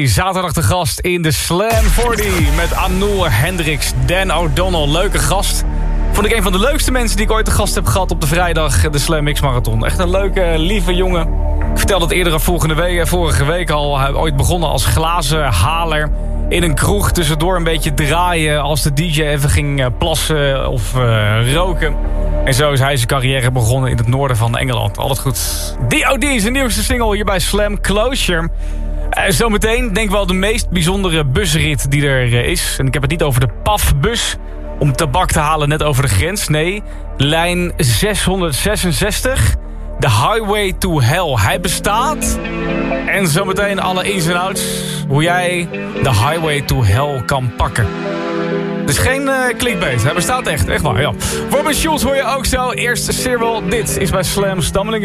Hardy, zaterdag de gast in de Slam 40 met Anouk Hendricks, Dan O'Donnell. Leuke gast. Vond ik een van de leukste mensen die ik ooit te gast heb gehad op de vrijdag, de Slam X Marathon. Echt een leuke, lieve jongen. Ik vertelde het eerder vorige week al. Hij ooit begonnen als glazenhaler in een kroeg. Tussendoor een beetje draaien als de DJ even ging plassen of roken. En zo is hij zijn carrière begonnen in het noorden van Engeland. Altijd goed. D.O.D. zijn nieuwste single hier bij Slam, Closure. Zometeen denk ik wel de meest bijzondere busrit die er is. En ik heb het niet over de PAF-bus om tabak te halen net over de grens. Nee, lijn 666. De Highway to Hell. Hij bestaat. En zometeen alle ins en outs. Hoe jij de Highway to Hell kan pakken. Het is geen clickbait. Hij bestaat echt. Echt waar, ja. Robin Schulz hoor je ook zo. Eerst Cyril. Dit is bij Slam Stammeling.